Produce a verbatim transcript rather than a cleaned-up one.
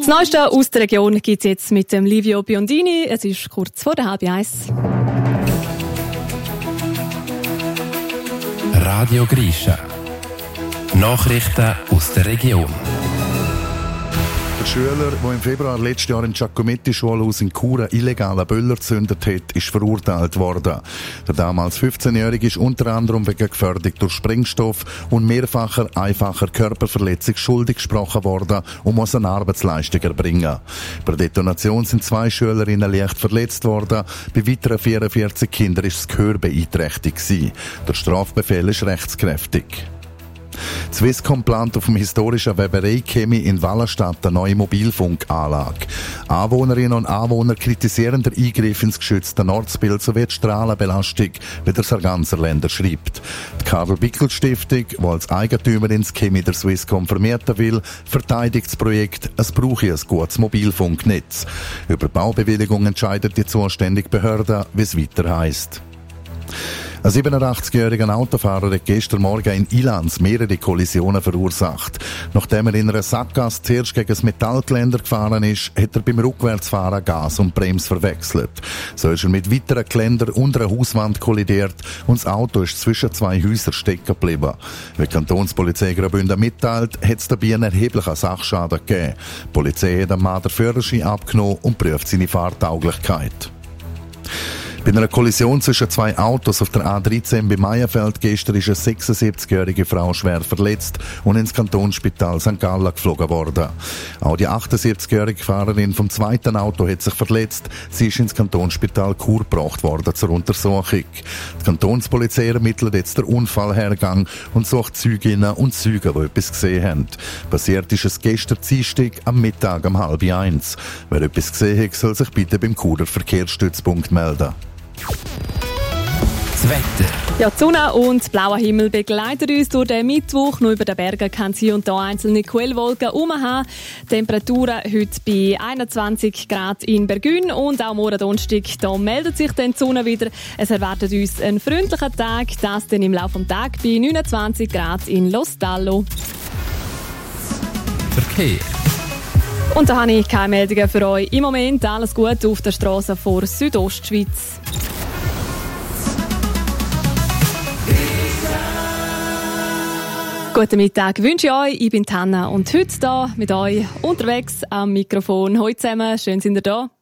Das Neueste aus der Region gibt es jetzt mit dem Livio Biondini. Es ist kurz vor der halb eins. Radio Grisha. Nachrichten aus der Region. Der Schüler, der im Februar letztes Jahr in Giacometti-Schulhaus in Chur einen illegalen Böller gezündet hat, ist verurteilt worden. Der damals fünfzehnjährige ist unter anderem wegen Gefährdung durch Sprengstoff und mehrfacher, einfacher Körperverletzung schuldig gesprochen worden und muss eine Arbeitsleistung erbringen. Bei der Detonation sind zwei Schülerinnen leicht verletzt worden. Bei weiteren vierundvierzig Kindern ist das Gehör beeinträchtigt gewesen. Der Strafbefehl ist rechtskräftig. Swisscom plant auf dem historischen Weberei-Chemie in Wallenstadt eine neue Mobilfunkanlage. Anwohnerinnen und Anwohner kritisieren den Eingriff ins geschützte Ortsbild sowie die Strahlenbelastung, wie der Sarganserländer schreibt. Die Karl-Bickel-Stiftung, die als Eigentümerin das Chemie der Swisscom vermieten will, verteidigt das Projekt, es brauche ein gutes Mobilfunknetz. Über Baubewilligung entscheidet die zuständige Behörde, wie es weiter heisst. Ein siebenundachtzigjähriger Autofahrer hat gestern Morgen in Ilanz mehrere Kollisionen verursacht. Nachdem er in einer Sackgasse zuerst gegen das Metallgeländer gefahren ist, hat er beim Rückwärtsfahren Gas und Brems verwechselt. So ist er mit weiteren Geländern unter einer Hauswand kollidiert und das Auto ist zwischen zwei Häusern stecken geblieben. Wie die Kantonspolizei Graubünden mitteilt, hat es dabei einen erheblichen Sachschaden gegeben. Die Polizei hat dem Mann den Führerschein abgenommen und prüft seine Fahrtauglichkeit. Bei einer Kollision zwischen zwei Autos auf der A dreizehn bei Meierfeld gestern ist eine sechsundsiebzigjährige Frau schwer verletzt und ins Kantonsspital Sankt Gallen geflogen worden. Auch die achtundsiebzigjährige Fahrerin vom zweiten Auto hat sich verletzt. Sie ist ins Kantonsspital Chur gebracht worden zur Untersuchung. Die Kantonspolizei ermittelt jetzt den Unfallhergang und sucht Zeuginnen und Zeugen, die etwas gesehen haben. Passiert ist es gestern Dienstag am Mittag um halb eins. Wer etwas gesehen hat, soll sich bitte beim Churer Verkehrsstützpunkt melden. Das Wetter. Ja, die Sonne und blauer Himmel begleiten uns durch den Mittwoch. Nur über den Bergen kann es hier und da einzelne Quellwolken rumhaben. Temperaturen heute bei einundzwanzig Grad in Bergün und auch morgen Donnerstag, da meldet sich dann die Sonne wieder. Es erwartet uns einen freundlichen Tag, das dann im Laufe des Tages bei neunundzwanzig Grad in Lostallo. Verkehr. Und da habe ich keine Meldungen für euch. Im Moment alles gut auf der Straße vor Südostschweiz. Guten Mittag wünsche ich euch. Ich bin Hanna und heute hier mit euch unterwegs am Mikrofon. Heute zusammen, schön sind ihr da.